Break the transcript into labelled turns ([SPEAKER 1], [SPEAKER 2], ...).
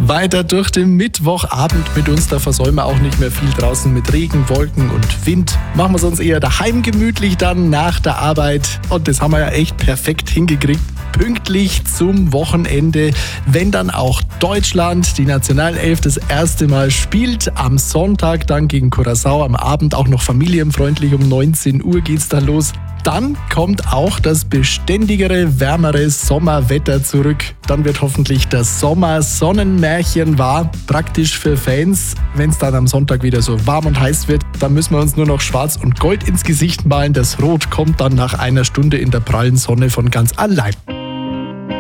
[SPEAKER 1] weiter durch den Mittwochabend mit uns. Da versäumen wir auch nicht mehr viel draußen mit Regen, Wolken und Wind. Machen wir es uns eher daheim gemütlich dann nach der Arbeit. Und das haben wir ja echt perfekt hingekriegt. Pünktlich zum Wochenende, wenn dann auch Deutschland, die Nationalelf, das erste Mal spielt. Am Sonntag dann gegen Curaçao, am Abend auch noch familienfreundlich, um 19 Uhr geht's dann los. Dann kommt auch das beständigere, wärmere Sommerwetter zurück. Dann wird hoffentlich das Sommer-Sonnenmärchen wahr. Praktisch für Fans, wenn es dann am Sonntag wieder so warm und heiß wird. Dann müssen wir uns nur noch schwarz und gold ins Gesicht malen. Das Rot kommt dann nach einer Stunde in der prallen Sonne von ganz allein.